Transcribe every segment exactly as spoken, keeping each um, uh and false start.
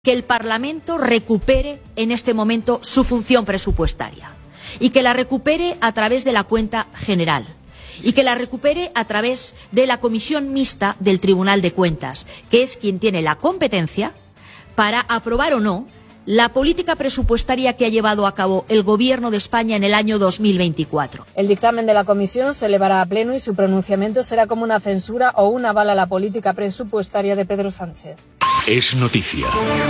que el Parlamento recupere en este momento su función presupuestaria y que la recupere a través de la cuenta general y que la recupere a través de la Comisión Mixta del Tribunal de Cuentas, que es quien tiene la competencia para aprobar o no la política presupuestaria que ha llevado a cabo el Gobierno de España en el año dos mil veinticuatro. El dictamen de la Comisión se elevará a pleno y su pronunciamiento será como una censura o un aval a la política presupuestaria de Pedro Sánchez. Es noticia.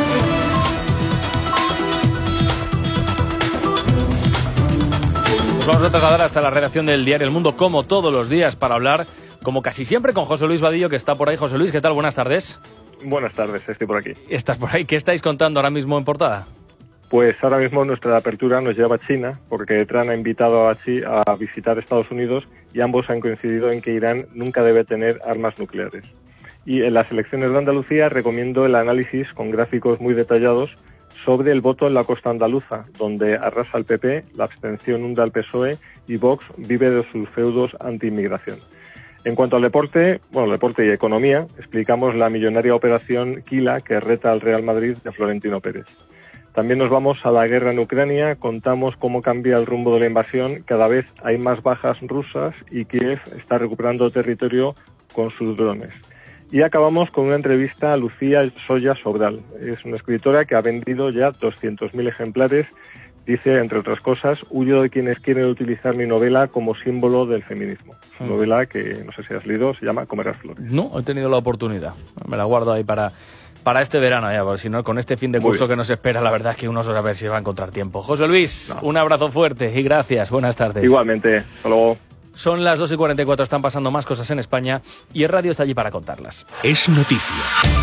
Nos vamos a trasladar hasta la redacción del diario El Mundo, como todos los días, para hablar, como casi siempre, con José Luis Vadillo, que está por ahí. José Luis, ¿qué tal? Buenas tardes. Buenas tardes, estoy por aquí. ¿Estás por ahí? ¿Qué estáis contando ahora mismo en portada? Pues ahora mismo nuestra apertura nos lleva a China, porque Trump ha invitado a, Chi a visitar Estados Unidos y ambos han coincidido en que Irán nunca debe tener armas nucleares. Y en las elecciones de Andalucía recomiendo el análisis con gráficos muy detallados sobre el voto en la costa andaluza, donde arrasa el P P, la abstención hunda al P S O E y Vox vive de sus feudos anti-inmigración. En cuanto al deporte, bueno, deporte y economía, explicamos la millonaria operación Kila que reta al Real Madrid de Florentino Pérez. También nos vamos a la guerra en Ucrania, contamos cómo cambia el rumbo de la invasión, cada vez hay más bajas rusas y Kiev está recuperando territorio con sus drones. Y acabamos con una entrevista a Lucía Soya Sobral. Es una escritora que ha vendido ya doscientos mil ejemplares. Dice, entre otras cosas, huyo de quienes quieren utilizar mi novela como símbolo del feminismo. Una mm. novela que, no sé si has leído, se llama Comerás flores. No, he tenido la oportunidad. Me la guardo ahí para, para este verano ya, porque si no, con este fin de curso que nos espera, la verdad es que uno sabe a ver si va a encontrar tiempo. José Luis, no. un abrazo fuerte y gracias. Buenas tardes. Igualmente. Hasta luego. Son las dos y cuarenta y cuatro, están pasando más cosas en España y el radio está allí para contarlas. Es noticia.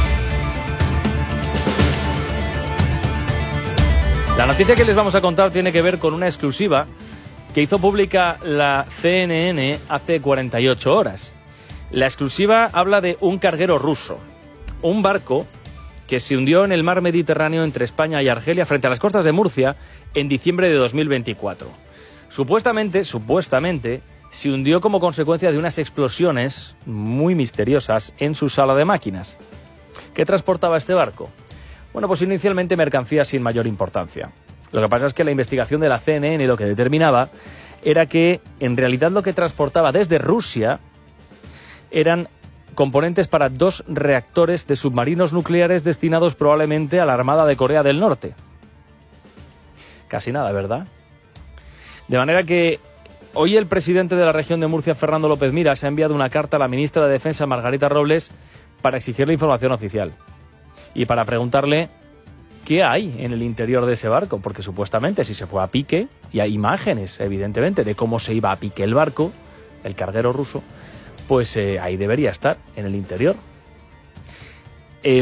La noticia que les vamos a contar tiene que ver con una exclusiva que hizo pública la C N N hace cuarenta y ocho horas. La exclusiva habla de un carguero ruso, un barco que se hundió en el mar Mediterráneo entre España y Argelia frente a las costas de Murcia en diciembre de dos mil veinticuatro. Supuestamente, supuestamente, se hundió como consecuencia de unas explosiones muy misteriosas en su sala de máquinas. ¿Qué transportaba este barco? Bueno, pues inicialmente mercancías sin mayor importancia. Lo que pasa es que la investigación de la C N N lo que determinaba era que en realidad lo que transportaba desde Rusia eran componentes para dos reactores de submarinos nucleares destinados probablemente a la Armada de Corea del Norte. Casi nada, ¿verdad? De manera que hoy el presidente de la región de Murcia, Fernando López Miras, ha enviado una carta a la ministra de Defensa, Margarita Robles, para exigirle información oficial y para preguntarle qué hay en el interior de ese barco, porque supuestamente si se fue a pique, y hay imágenes, evidentemente, de cómo se iba a pique el barco, el carguero ruso, pues eh, ahí debería estar, en el interior. Eh,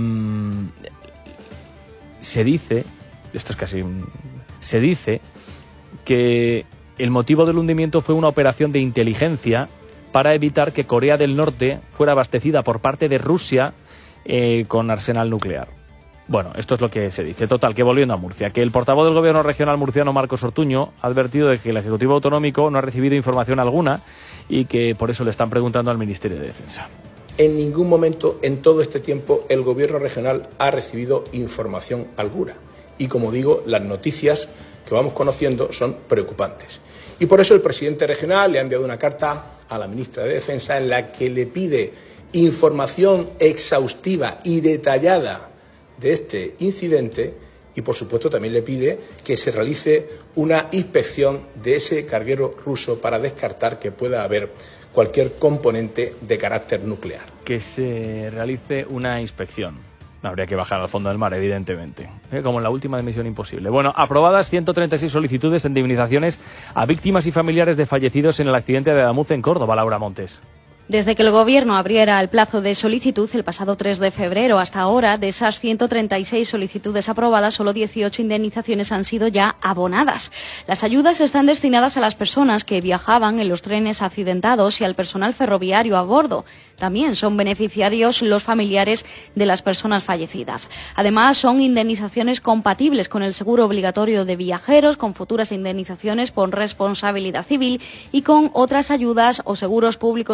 se dice, esto es casi... Se dice que el motivo del hundimiento fue una operación de inteligencia para evitar que Corea del Norte fuera abastecida por parte de Rusia eh, con arsenal nuclear. Bueno, esto es lo que se dice. Total, que volviendo a Murcia, que el portavoz del Gobierno regional murciano, Marcos Ortuño, ha advertido de que el Ejecutivo Autonómico no ha recibido información alguna y que por eso le están preguntando al Ministerio de Defensa. En ningún momento en todo este tiempo el Gobierno regional ha recibido información alguna. Y como digo, las noticias que vamos conociendo son preocupantes. Y por eso el presidente regional le ha enviado una carta a la ministra de Defensa en la que le pide información exhaustiva y detallada de este incidente y, por supuesto, también le pide que se realice una inspección de ese carguero ruso para descartar que pueda haber cualquier componente de carácter nuclear. Que se realice una inspección. No habría que bajar al fondo del mar, evidentemente. ¿Eh? Como en la última de Misión Imposible. Bueno, aprobadas ciento treinta y seis solicitudes de indemnizaciones a víctimas y familiares de fallecidos en el accidente de Adamuz en Córdoba. Laura Montes. Desde que el Gobierno abriera el plazo de solicitud el pasado tres de febrero hasta ahora, de esas ciento treinta y seis solicitudes aprobadas, solo dieciocho indemnizaciones han sido ya abonadas. Las ayudas están destinadas a las personas que viajaban en los trenes accidentados y al personal ferroviario a bordo. También son beneficiarios los familiares de las personas fallecidas. Además, son indemnizaciones compatibles con el seguro obligatorio de viajeros, con futuras indemnizaciones por responsabilidad civil y con otras ayudas o seguros públicos o privados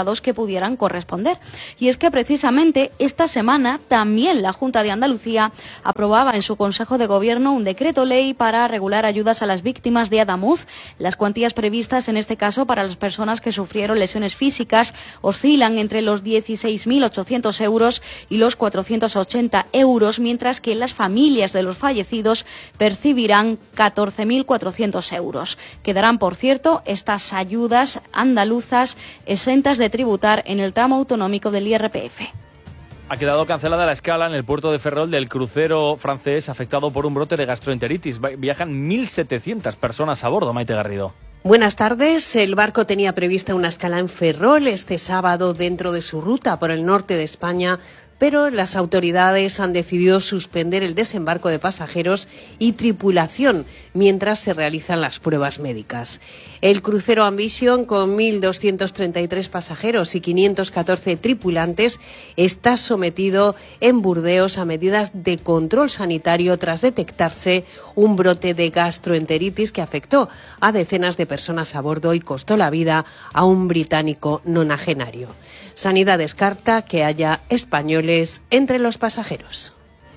privados que pudieran corresponder. Y es que precisamente esta semana también la Junta de Andalucía aprobaba en su Consejo de Gobierno un decreto ley para regular ayudas a las víctimas de Adamuz. Las cuantías previstas en este caso para las personas que sufrieron lesiones físicas oscilan entre los dieciséis mil ochocientos euros y los cuatrocientos ochenta euros, mientras que las familias de los fallecidos percibirán catorce mil cuatrocientos euros. Quedarán, por cierto, estas ayudas andaluzas exentas de tributar en el tramo autonómico del I R P F. Ha quedado cancelada la escala en el puerto de Ferrol del crucero francés afectado por un brote de gastroenteritis. Viajan mil setecientas personas a bordo, Maite Garrido. Buenas tardes. El barco tenía prevista una escala en Ferrol este sábado dentro de su ruta por el norte de España, pero las autoridades han decidido suspender el desembarco de pasajeros y tripulación mientras se realizan las pruebas médicas. El crucero Ambition, con mil doscientos treinta y tres pasajeros y quinientos catorce tripulantes, está sometido en Burdeos a medidas de control sanitario tras detectarse un brote de gastroenteritis que afectó a decenas de personas a bordo y costó la vida a un británico nonagenario. Sanidad descarta que haya españoles entre los pasajeros.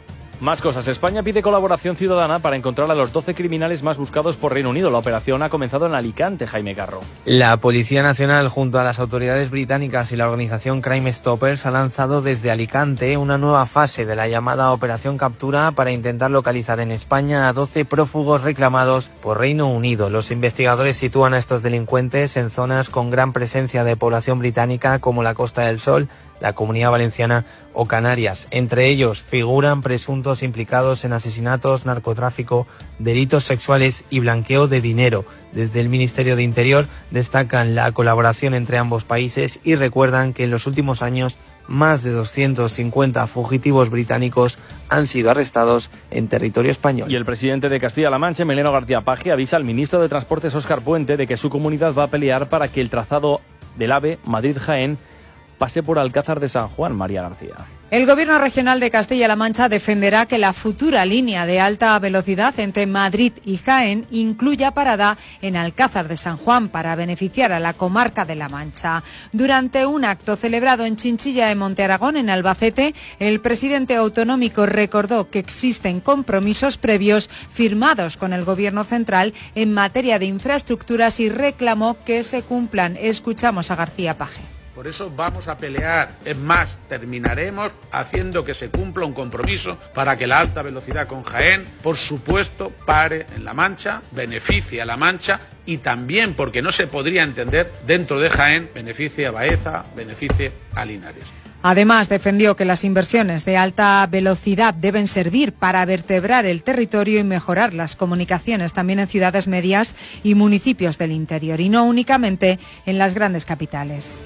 Más cosas. España pide colaboración ciudadana para encontrar a los doce criminales más buscados por Reino Unido. La operación ha comenzado en Alicante, Jaime Carro. La Policía Nacional, junto a las autoridades británicas y la organización Crime Stoppers, ha lanzado desde Alicante una nueva fase de la llamada Operación Captura para intentar localizar en España a doce prófugos reclamados por Reino Unido. Los investigadores sitúan a estos delincuentes en zonas con gran presencia de población británica como la Costa del Sol, la Comunidad Valenciana o Canarias. Entre ellos figuran presuntos implicados en asesinatos, narcotráfico, delitos sexuales y blanqueo de dinero. Desde el Ministerio de Interior destacan la colaboración entre ambos países y recuerdan que en los últimos años más de doscientos cincuenta fugitivos británicos han sido arrestados en territorio español. Y el presidente de Castilla-La Mancha, Emiliano García Paje, avisa al ministro de Transportes, Óscar Puente, de que su comunidad va a pelear para que el trazado del AVE Madrid-Jaén pase por Alcázar de San Juan. María García. El Gobierno regional de Castilla-La Mancha defenderá que la futura línea de alta velocidad entre Madrid y Jaén incluya parada en Alcázar de San Juan para beneficiar a la comarca de La Mancha. Durante un acto celebrado en Chinchilla de Monte Aragón, en Albacete, el presidente autonómico recordó que existen compromisos previos firmados con el Gobierno central en materia de infraestructuras y reclamó que se cumplan. Escuchamos a García Paje. Por eso vamos a pelear. Es más, terminaremos haciendo que se cumpla un compromiso para que la alta velocidad con Jaén, por supuesto, pare en La Mancha, beneficie a La Mancha y también, porque no se podría entender, dentro de Jaén, beneficie a Baeza, beneficie a Linares. Además, defendió que las inversiones de alta velocidad deben servir para vertebrar el territorio y mejorar las comunicaciones también en ciudades medias y municipios del interior, y no únicamente en las grandes capitales.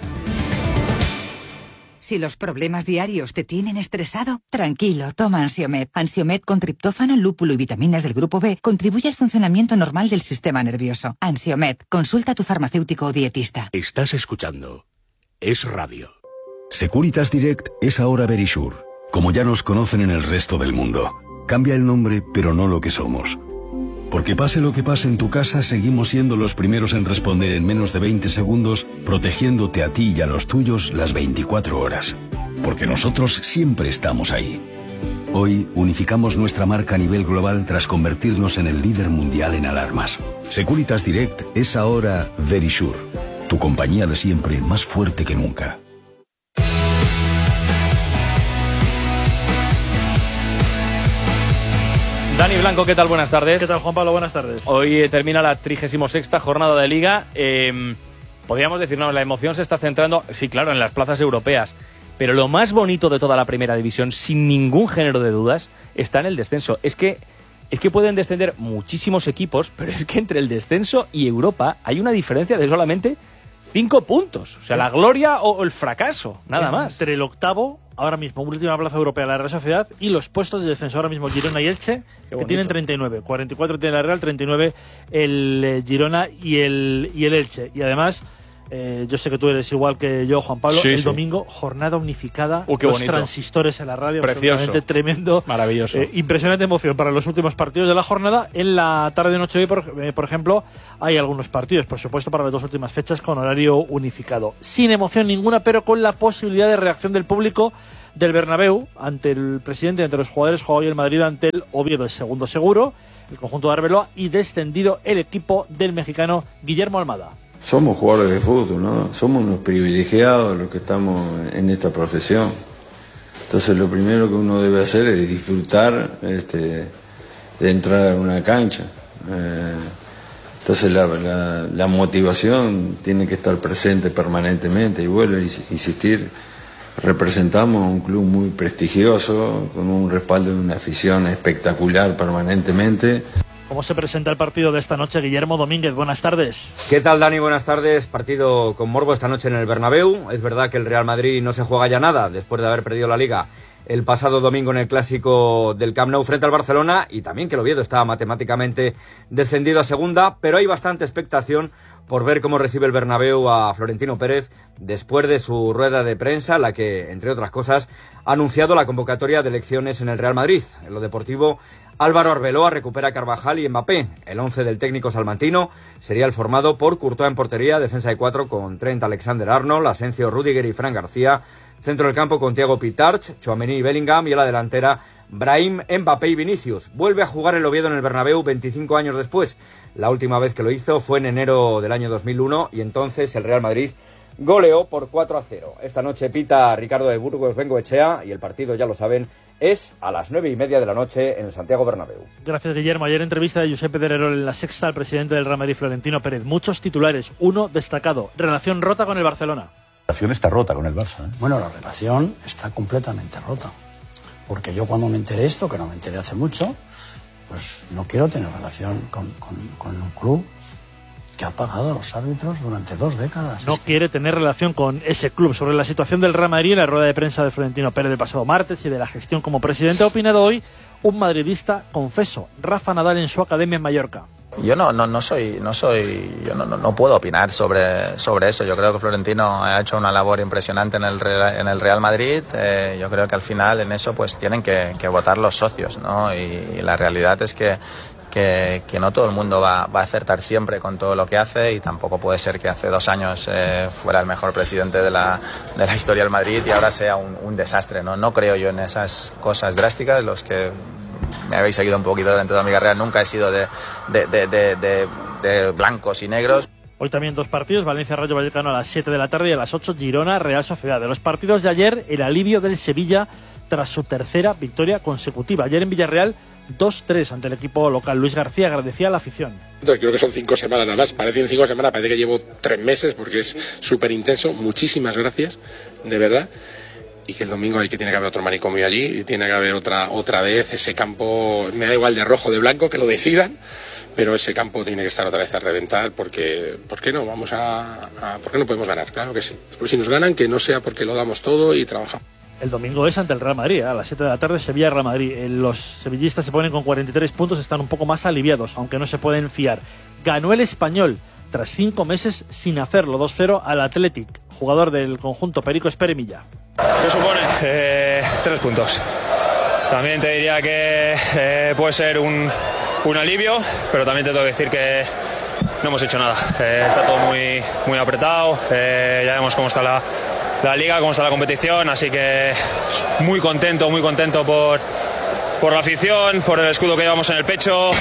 Si los problemas diarios te tienen estresado, tranquilo, toma Ansiomed. Ansiomed con triptófano, lúpulo y vitaminas del grupo B contribuye al funcionamiento normal del sistema nervioso. Ansiomed, consulta a tu farmacéutico o dietista. Estás escuchando Es Radio. Securitas Direct es ahora Verisure, como ya nos conocen en el resto del mundo. Cambia el nombre, pero no lo que somos. Porque pase lo que pase en tu casa, seguimos siendo los primeros en responder en menos de veinte segundos, protegiéndote a ti y a los tuyos las veinticuatro horas. Porque nosotros siempre estamos ahí. Hoy unificamos nuestra marca a nivel global tras convertirnos en el líder mundial en alarmas. Securitas Direct es ahora Verisure, tu compañía de siempre más fuerte que nunca. Dani Blanco, ¿qué tal? Buenas tardes. ¿Qué tal, Juan Pablo? Buenas tardes. Hoy eh, termina la trigésima sexta jornada de Liga. Eh, podríamos decir, no, la emoción se está centrando, sí, claro, en las plazas europeas. Pero lo más bonito de toda la primera división, sin ningún género de dudas, está en el descenso. Es que, es que pueden descender muchísimos equipos, pero es que entre el descenso y Europa hay una diferencia de solamente cinco puntos. O sea, la gloria o el fracaso, nada más. Entre el octavo, ahora mismo, última plaza europea, la Real Sociedad, y los puestos de descenso ahora mismo, Girona y Elche, que tienen treinta y nueve. cuarenta y cuatro tiene la Real, treinta y nueve el eh, Girona y el, y el Elche. Y además, Eh, yo sé que tú eres igual que yo, Juan Pablo. Sí, el sí. domingo, jornada unificada. Uh, qué los bonito. transistores en la radio. Precioso. Absolutamente tremendo. Maravilloso. Eh, impresionante emoción para los últimos partidos de la jornada. En la tarde de noche de hoy, por, eh, por ejemplo, hay algunos partidos, por supuesto, para las dos últimas fechas con horario unificado. Sin emoción ninguna, pero con la posibilidad de reacción del público del Bernabéu ante el presidente, ante los jugadores. Juega hoy el Madrid ante el Oviedo, el segundo seguro, el conjunto de Arbeloa, y descendido el equipo del mexicano Guillermo Almada. Somos jugadores de fútbol, ¿no? Somos unos privilegiados los que estamos en esta profesión. Entonces lo primero que uno debe hacer es disfrutar este, de entrar a una cancha. Eh, entonces la, la, la motivación tiene que estar presente permanentemente. Y vuelvo a insistir, representamos un club muy prestigioso, con un respaldo de una afición espectacular permanentemente. ¿Cómo se presenta el partido de esta noche, Guillermo Domínguez? Buenas tardes. ¿Qué tal, Dani? Buenas tardes. Partido con morbo esta noche en el Bernabéu. Es verdad que el Real Madrid no se juega ya nada después de haber perdido la Liga el pasado domingo en el clásico del Camp Nou frente al Barcelona, y también que el Oviedo estaba matemáticamente descendido a segunda, pero hay bastante expectación por ver cómo recibe el Bernabéu a Florentino Pérez después de su rueda de prensa, la que, entre otras cosas, ha anunciado la convocatoria de elecciones en el Real Madrid. En lo deportivo, Álvaro Arbeloa recupera a Carvajal y Mbappé. El once del técnico salmantino sería el formado por Courtois en portería, defensa de cuatro con Trent Alexander-Arnold, Asensio, Rüdiger y Fran García, centro del campo con Thiago Pitarch, Tchouaméni y Bellingham, y a la delantera Brahim, Mbappé y Vinicius. Vuelve a jugar el Oviedo en el Bernabéu veinticinco años después. La última vez que lo hizo fue en enero del año dos mil uno, y entonces el Real Madrid goleó por cuatro a cero. Esta noche pita Ricardo de Burgos Bengoechea, y el partido, ya lo saben, es a las nueve y media de la noche en el Santiago Bernabéu. Gracias, Guillermo. Ayer entrevista de Josep Pedrerol en La Sexta al presidente del Real Madrid, Florentino Pérez. Muchos titulares, uno destacado: relación rota con el Barcelona. La relación está rota con el Barça, ¿eh? Bueno, la relación está completamente rota. Porque yo cuando me enteré esto, que no me enteré hace mucho, pues no quiero tener relación con, con, con un club que ha pagado a los árbitros durante dos décadas. No quiere tener relación con ese club. Sobre la situación del Real Madrid en la rueda de prensa de Florentino Pérez del pasado martes y de la gestión como presidente, ha opinado hoy un madridista confeso, Rafa Nadal, en su academia en Mallorca. Yo no, no, no soy, no soy, yo no, no, no puedo opinar sobre, sobre eso. Yo creo que Florentino ha hecho una labor impresionante en el Real, en el Real Madrid. Eh, yo creo que al final en eso pues tienen que, que votar los socios, ¿no? Y, y la realidad es que, que, que no todo el mundo va, va a acertar siempre con todo lo que hace, y tampoco puede ser que hace dos años eh, fuera el mejor presidente de la, de la historia del Madrid y ahora sea un, un desastre, ¿no? No creo yo en esas cosas drásticas. Los que me habéis seguido un poquito durante toda mi carrera, nunca he sido de, de, de, de, de, de blancos y negros. Hoy también dos partidos: Valencia-Rayo Vallecano a las siete de la tarde y a las ocho Girona-Real Sociedad. De los partidos de ayer, el alivio del Sevilla tras su tercera victoria consecutiva. Ayer en Villarreal, dos tres ante el equipo local. Luis García agradecía a la afición. Entonces, creo que son cinco semanas nada más. Parecen cinco semanas, parece que llevo tres meses porque es súper intenso. Muchísimas gracias, de verdad. Y que el domingo hay que tiene que haber otro manicomio allí, y tiene que haber otra otra vez ese campo, me da igual de rojo o de blanco, que lo decidan, pero ese campo tiene que estar otra vez a reventar, porque ¿por qué no? Vamos a, a ¿por qué no podemos ganar? Claro que sí. Pues si nos ganan, que no sea porque lo damos todo y trabajamos. El domingo es ante el Real Madrid, ¿eh? A las siete de la tarde, Sevilla-Real Madrid. Eh, Los sevillistas se ponen con cuarenta y tres puntos, están un poco más aliviados, aunque no se pueden fiar. Ganó el Español tras cinco meses sin hacerlo, dos cero al Athletic, jugador del conjunto Perico Esperemilla. ¿Qué supone? Eh, tres puntos. También te diría que eh, puede ser un, un alivio, pero también te tengo que decir que no hemos hecho nada. Eh, está todo muy, muy apretado, eh, ya vemos cómo está la, la liga, cómo está la competición, así que muy contento, muy contento por, por la afición, por el escudo que llevamos en el pecho.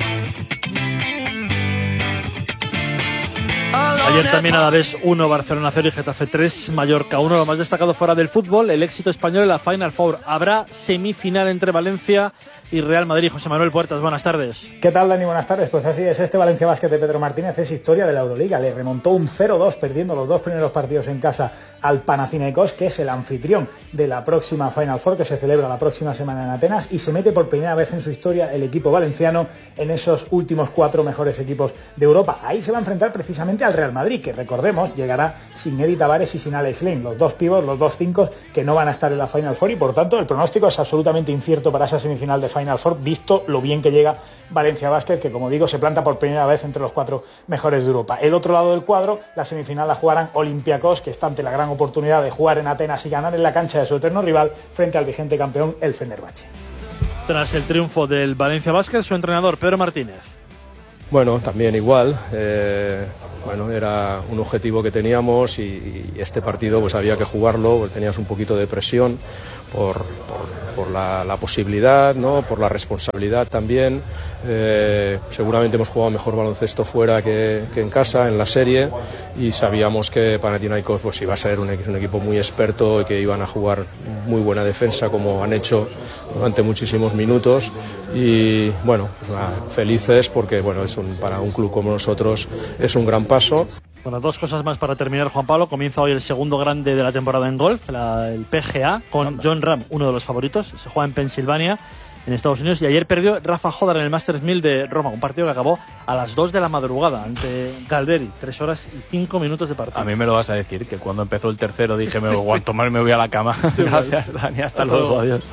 Ayer también Alavés uno, Barcelona cero y Getafe tres, Mallorca uno. Lo más destacado fuera del fútbol, el éxito español en la Final Four. Habrá semifinal entre Valencia y Real Madrid. José Manuel Puertas, buenas tardes. ¿Qué tal, Dani? Buenas tardes. Pues así es, este Valencia Basket de Pedro Martínez es historia de la Euroliga. Le remontó un cero dos, perdiendo los dos primeros partidos en casa al Panathinaikos, que es el anfitrión de la próxima Final Four, que se celebra la próxima semana en Atenas, y se mete por primera vez en su historia el equipo valenciano en esos últimos cuatro mejores equipos de Europa. Ahí se va a enfrentar precisamente frente al Real Madrid, que recordemos llegará sin Eddie Tavares y sin Alex Len, los dos pivots, los dos cinco que no van a estar en la Final Four, y por tanto el pronóstico es absolutamente incierto para esa semifinal de Final Four, visto lo bien que llega Valencia Basket, que como digo se planta por primera vez entre los cuatro mejores de Europa. El otro lado del cuadro, la semifinal la jugarán Olympiacos, que está ante la gran oportunidad de jugar en Atenas y ganar en la cancha de su eterno rival frente al vigente campeón, el Fenerbahce. Tras el triunfo del Valencia Basket, su entrenador Pedro Martínez. Bueno, también igual, eh, bueno, era un objetivo que teníamos y, y este partido pues había que jugarlo, porque teníamos un poquito de presión por, por, por la, la posibilidad, ¿no? Por la responsabilidad también. Eh, seguramente hemos jugado mejor baloncesto fuera que, que en casa, en la serie, y sabíamos que Panathinaikos pues iba a ser un, un equipo muy experto y que iban a jugar muy buena defensa, como han hecho durante muchísimos minutos. Y bueno, pues nada, felices porque bueno, es un, para un club como nosotros es un gran paso. Bueno, dos cosas más para terminar, Juan Pablo. Comienza hoy el segundo grande de la temporada en golf, la, el P G A, con Jon Rahm, uno de los favoritos. Se juega en Pensilvania, en Estados Unidos, y ayer perdió Rafa Jodar en el Masters mil de Roma, un partido que acabó a las dos de la madrugada ante Galveri, tres horas y cinco minutos de partido. A mí me lo vas a decir, que cuando empezó el tercero dije, me voy a tomar, me voy a la cama. Gracias, Dani, hasta, hasta luego. luego, adiós.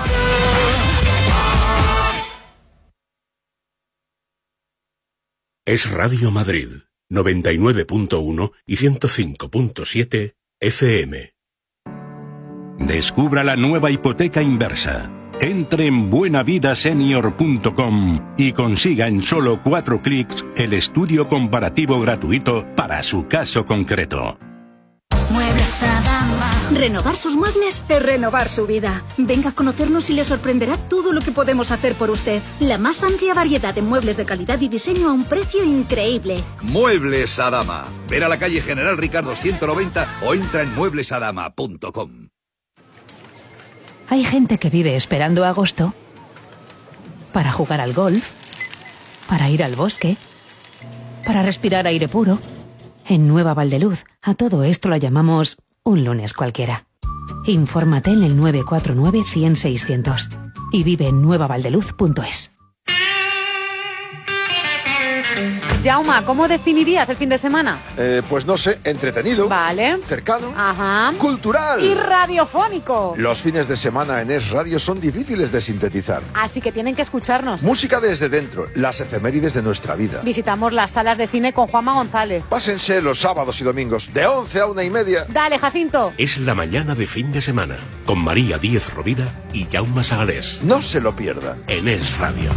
Es Radio Madrid, noventa y nueve punto uno y ciento cinco punto siete F M. Descubra la nueva hipoteca inversa. Entre en buenavidasenior punto com y consiga en solo cuatro clics el estudio comparativo gratuito para su caso concreto. Muebles Adama. Renovar sus muebles es renovar su vida. Venga a conocernos y le sorprenderá todo lo que podemos hacer por usted. La más amplia variedad de muebles de calidad y diseño a un precio increíble. Muebles Adama. Ver a la calle General Ricardo ciento noventa o entra en muebles adama punto com. Hay gente que vive esperando agosto para jugar al golf, para ir al bosque, para respirar aire puro. En Nueva Valdeluz, a todo esto lo llamamos un lunes cualquiera. Infórmate en el nueve cuatro nueve, cien, seiscientos y vive en nueva valdeluz punto es. Jauma, ¿cómo definirías el fin de semana? Eh, pues no sé, entretenido. Vale. Cercano. Ajá. Cultural. Y radiofónico. Los fines de semana en Es Radio son difíciles de sintetizar. Así que tienen que escucharnos. Música desde dentro, las efemérides de nuestra vida. Visitamos las salas de cine con Juanma González. Pásense los sábados y domingos, de once a una y media. Dale, Jacinto. Es la mañana de fin de semana, con María Díez Rovira y Jaume Sagalés. No se lo pierda. En Es Radio.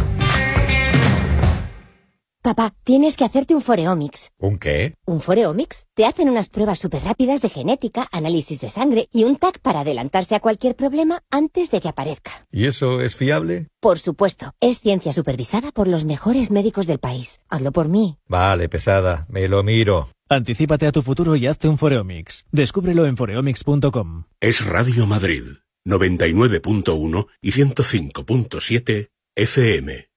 Papá, tienes que hacerte un Foreomics. ¿Un qué? ¿Un Foreomics? Te hacen unas pruebas súper rápidas de genética, análisis de sangre y un T A C para adelantarse a cualquier problema antes de que aparezca. ¿Y eso es fiable? Por supuesto. Es ciencia supervisada por los mejores médicos del país. Hazlo por mí. Vale, pesada. Me lo miro. Anticípate a tu futuro y hazte un Foreomics. Descúbrelo en foreomics punto com. Es Radio Madrid, noventa y nueve punto uno y ciento cinco punto siete F M.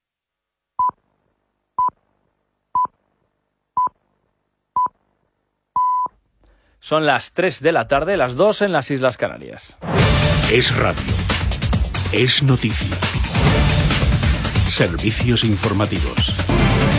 Son las tres de la tarde, las dos en las Islas Canarias. Es radio. Es noticia. Servicios informativos.